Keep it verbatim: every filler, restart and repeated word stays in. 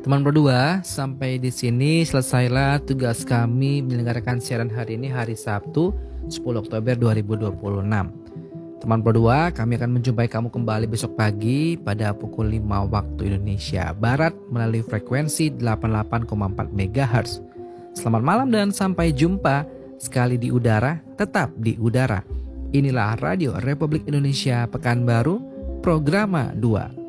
Teman berdua, sampai di sini selesailah tugas kami menyelenggarakan siaran hari ini, hari Sabtu sepuluh Oktober dua ribu dua puluh enam. Teman berdua, kami akan menjumpai kamu kembali besok pagi pada pukul lima waktu Indonesia Barat melalui frekuensi delapan puluh delapan koma empat megahertz. Selamat malam dan sampai jumpa. Sekali di udara, tetap di udara. Inilah Radio Republik Indonesia Pekanbaru, Programa dua.